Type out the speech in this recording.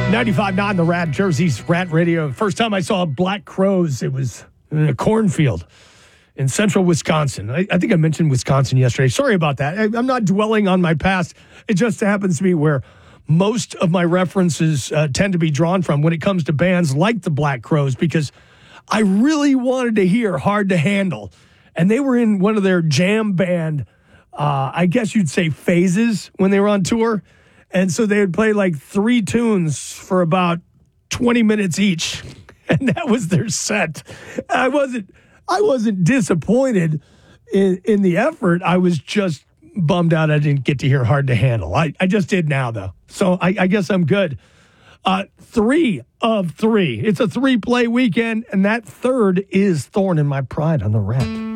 95.9 The Rat, Jersey's Rat Radio. First time I saw black crows, it was in a cornfield in central Wisconsin. I think I mentioned Wisconsin yesterday. Sorry about that. I'm not dwelling on my past. It just happens to be where most of my references tend to be drawn from when it comes to bands like the Black Crowes, because I really wanted to hear Hard to Handle. And they were in one of their jam band, I guess you'd say, phases when they were on tour. And so they would play like 3 tunes for about 20 minutes each. And that was their set. I wasn't disappointed in the effort. I was just bummed out I didn't get to hear Hard to Handle. I just did now, though. So I guess I'm good. 3 of 3. It's a 3-play weekend, and that third is Thorn in My Pride on the Rat.